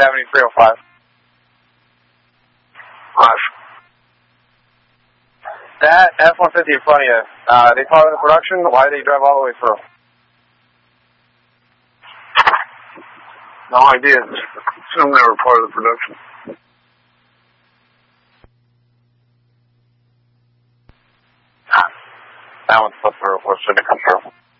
Avenue 305. Rush. That F-150 in front of you, they part of the production? Why did they drive all the way through? No idea. Assume they were part of the production. That one's supposed to, or should have come through.